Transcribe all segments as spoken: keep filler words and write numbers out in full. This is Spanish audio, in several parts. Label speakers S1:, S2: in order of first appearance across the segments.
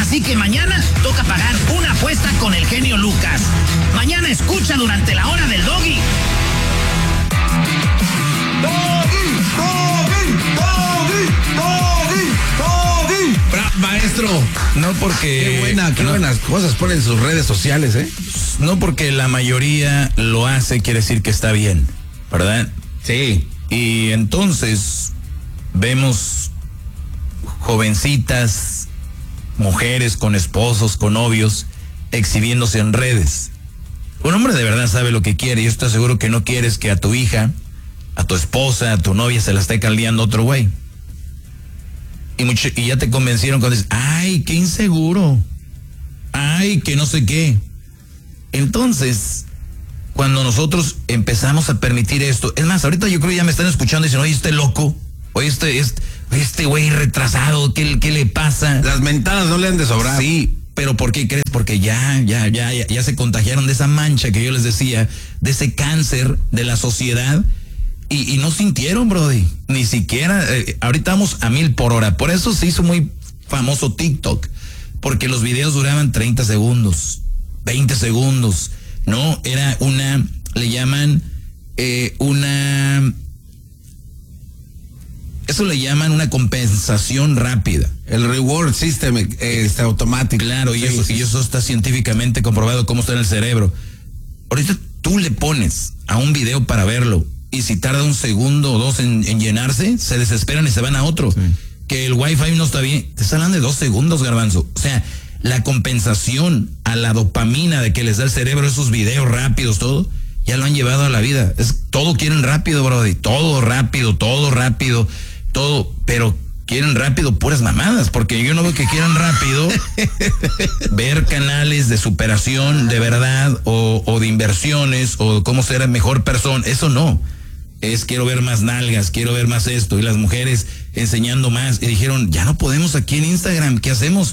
S1: Así que mañana toca pagar una apuesta con el genio Lucas. Mañana escucha durante la hora del Doggy.
S2: Doggy, Doggy, Doggy, Doggy, Doggy.
S3: Bra- maestro, no porque...
S4: Qué buena, qué
S3: no,
S4: buenas cosas ponen en sus redes sociales, ¿eh?
S3: No porque la mayoría lo hace quiere decir que está bien, ¿verdad?
S4: Sí.
S3: Y entonces vemos jovencitas, mujeres con esposos, con novios, exhibiéndose en redes. Un hombre de verdad sabe lo que quiere y yo estoy seguro que no quieres que a tu hija, a tu esposa, a tu novia se la esté caldeando otro güey. Y, mucho, y ya te convencieron cuando dices, ay, qué inseguro, ay, que no sé qué. Entonces, cuando nosotros empezamos a permitir esto, es más, ahorita yo creo que ya me están escuchando y dicen, oye, este loco, oye, este, este, este güey retrasado, ¿qué, qué le pasa?
S4: Las mentadas no le han de sobrar.
S3: Sí, pero ¿por qué crees? Porque ya, ya, ya, ya, ya se contagiaron de esa mancha que yo les decía, de ese cáncer de la sociedad. Y, y no sintieron, brody, ni siquiera, eh, ahorita vamos a mil por hora, por eso se hizo muy famoso TikTok, porque los videos duraban treinta segundos, veinte segundos, no, era una, le llaman, eh, una, eso le llaman una compensación rápida.
S4: El reward system eh, está automático.
S3: Claro, y,
S4: Sí,
S3: eso,
S4: sí.
S3: y eso está científicamente comprobado cómo está en el cerebro. Ahorita tú le pones a un video para verlo, y si tarda un segundo o dos en, en llenarse, se desesperan y se van a otro. Sí. Que el wifi no está bien. Te están hablando de dos segundos, Garbanzo. O sea, la compensación a la dopamina de que les da el cerebro esos videos rápidos, todo, ya lo han llevado a la vida. Es, todo quieren rápido, brody. Todo rápido, todo rápido, todo. Pero quieren rápido puras mamadas, porque yo no veo que quieran rápido ver canales de superación de verdad o, o de inversiones o cómo ser mejor persona. Eso no. Es quiero ver más nalgas, quiero ver más esto, y las mujeres enseñando más, y dijeron, ya no podemos aquí en Instagram, ¿qué hacemos?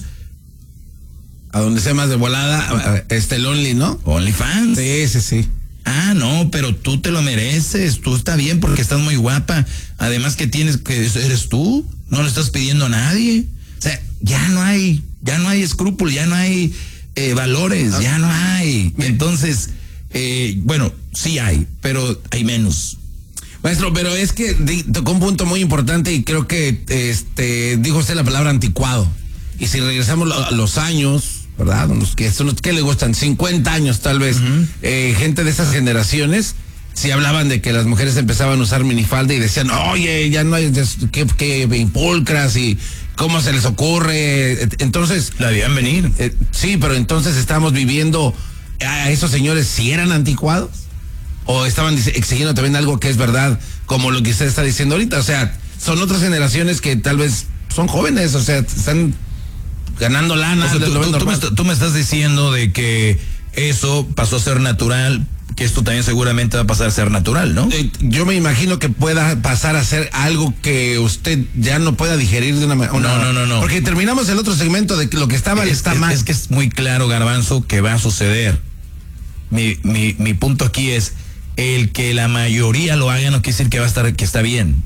S4: A donde sea más de volada, este el Only, ¿no?
S3: OnlyFans.
S4: Sí, sí, sí.
S3: Ah, no, pero tú te lo mereces, tú está bien porque estás muy guapa, además que tienes, que eres tú, no le estás pidiendo a nadie, o sea, ya no hay, ya no hay escrúpulos, ya no hay eh, valores, okay. ya no hay, entonces, eh, bueno, sí hay, pero hay menos.
S4: Maestro, pero es que di, tocó un punto muy importante y creo que este dijo usted la palabra anticuado. Y si regresamos a los años, ¿verdad? Los que son los que le gustan, cincuenta años tal vez, uh-huh. eh, gente de esas generaciones, si hablaban de que las mujeres empezaban a usar minifalda y decían, oye, ya no hay, que, que pulcras y cómo se les ocurre. Entonces.
S3: La veían venir.
S4: Eh, sí, pero entonces estamos viviendo a esos señores si eran anticuados. ¿O estaban exigiendo también algo que es verdad, como lo que usted está diciendo ahorita? O sea, son otras generaciones que tal vez son jóvenes, o sea, están ganando lana.
S3: O sea, tú, tú, tú, me, tú me estás diciendo de que eso pasó a ser natural, que esto también seguramente va a pasar a ser natural, ¿no?
S4: Eh, yo me imagino que pueda pasar a ser algo que usted ya no pueda digerir de una manera.
S3: No, no, no, no.
S4: Porque terminamos el otro segmento de que lo que estaba
S3: es,
S4: está
S3: es,
S4: mal.
S3: Es que es muy claro, Garbanzo, que va a suceder. Mi, mi, mi punto aquí es, el que la mayoría lo haga no quiere decir que va a estar, que está bien.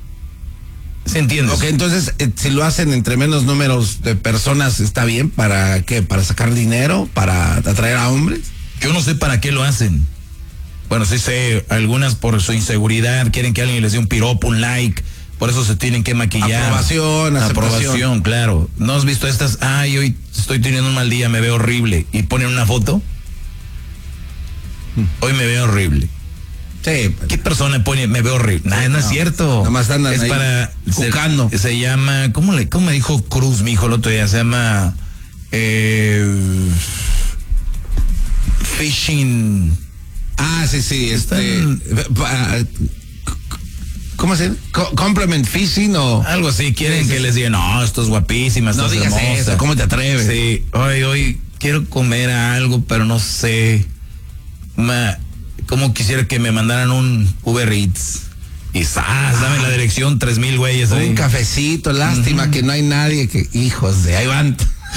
S3: ¿Se entiende?
S4: Ok, entonces, eh, si lo hacen entre menos números de personas, ¿está bien? ¿Para qué? ¿Para sacar dinero? ¿Para atraer a hombres?
S3: Yo no sé para qué lo hacen. Bueno, sí sé, algunas por su inseguridad, quieren que alguien les dé un piropo, un like, por eso se tienen que maquillar.
S4: Aprobación, aceptación.
S3: Aprobación, claro. ¿No has visto estas? Ay, hoy estoy teniendo un mal día, me veo horrible. Y ponen una foto. Hoy me veo horrible.
S4: Sí.
S3: ¿Qué persona pone me veo horrible? Nah, no, no es cierto.
S4: Nada más andan
S3: es
S4: ahí
S3: para
S4: jugando.
S3: Se, se llama, ¿cómo le, cómo me dijo Cruz, mi hijo, el otro día? Se llama eh, phishing.
S4: Ah, sí, sí, este. ¿Cómo se llama? Compliment phishing o
S3: algo así. Quieren sí, que sí. les digan, no, esto es guapísima, esto
S4: no
S3: es
S4: digas
S3: hermosa.
S4: Eso, ¿cómo te atreves?
S3: Sí, hoy, hoy quiero comer algo, pero no sé. Ma, como quisiera que me mandaran un Uber Eats y ¡zas! Dame la dirección, tres mil güeyes
S4: un
S3: ahí.
S4: Cafecito, lástima uh-huh. que no hay nadie que, hijos de ahí van.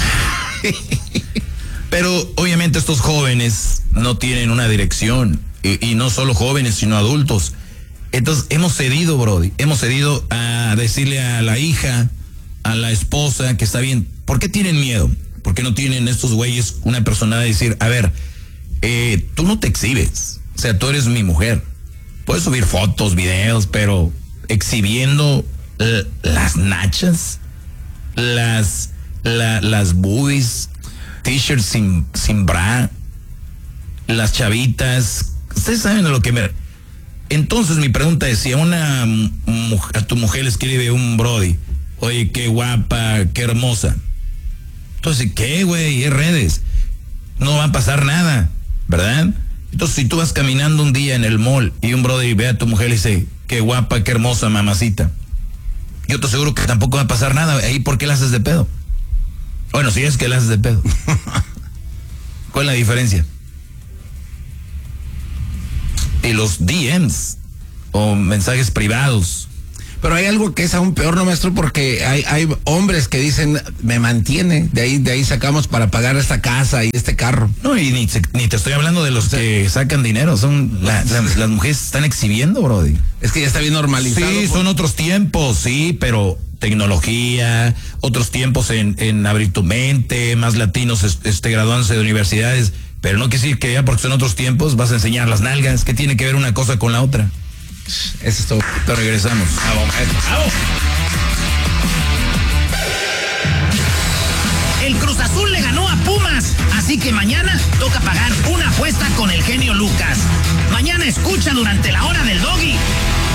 S3: Pero obviamente estos jóvenes no tienen una dirección y, y no solo jóvenes sino adultos. Entonces hemos cedido, Brody, hemos cedido a decirle a la hija, a la esposa que está bien. ¿Por qué tienen miedo? ¿Por qué no tienen estos güeyes una personalidad de decir, a ver, eh, tú no te exhibes, o sea, tú eres mi mujer, puedes subir fotos, videos, pero exhibiendo eh, las nachas, las, la, las boobies, t-shirts sin, sin bra, las chavitas, ustedes saben a lo que me... Entonces mi pregunta es, si a una a tu mujer le escribe un brody, oye, qué guapa, qué hermosa, entonces, ¿qué, güey? Es redes, no va a pasar nada, ¿verdad? Entonces, si tú vas caminando un día en el mall y un brody ve a tu mujer y dice, qué guapa, qué hermosa, mamacita, yo te aseguro que tampoco va a pasar nada. Ahí, ¿por qué la haces de pedo? Bueno, si es que la haces de pedo. ¿Cuál es la diferencia? Y los D Ms o mensajes privados.
S4: Pero hay algo que es aún peor, ¿no, maestro? Porque hay, hay hombres que dicen, me mantiene, de ahí, de ahí sacamos para pagar esta casa y este carro.
S3: No, y ni, ni te estoy hablando de los que sacan dinero, son la, la, las mujeres están exhibiendo, brody.
S4: Es que ya está bien normalizado.
S3: Sí, por... son otros tiempos, sí, pero tecnología, otros tiempos en, en abrir tu mente, más latinos este, graduándose de universidades, pero no quiere decir que ya porque son otros tiempos vas a enseñar las nalgas. ¿Qué tiene que ver una cosa con la otra?
S4: Eso es todo.
S3: Te regresamos.
S4: Vamos, vamos.
S1: El Cruz Azul le ganó a Pumas, así que mañana toca pagar una apuesta con el genio Lucas. Mañana escucha durante la hora del Doggy.